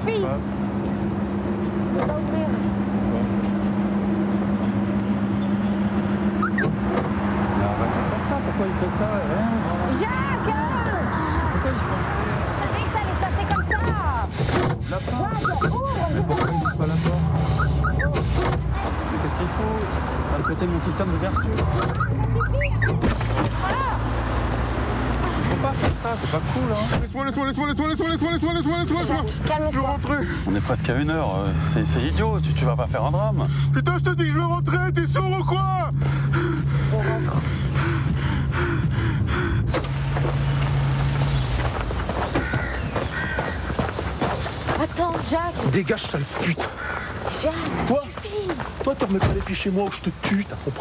fille. Je vais pas ouvrir. Pourquoi il fait ça? Jacques! Pourquoi il fait ça? Je savais que ça allait se passer comme ça. La porte. Jacques, ouvre! Mais pourquoi il ouvre pas la porte? Mais qu'est-ce qu'il faut? À le côté de mon système d'ouverture. Faut pas faire ça, c'est pas cool, hein. Jacques, Je veux calme-toi. rentrer. On est presque à 1h, c'est idiot, tu vas pas faire un drame. Putain, je te dis que je veux rentrer, t'es sourd ou quoi? On rentre. Attends, Jacques. Dégage, sale pute. Jacques, ça Quoi? suffit. Toi, t'en remets pas les pieds chez moi ou je te tue, t'as compris?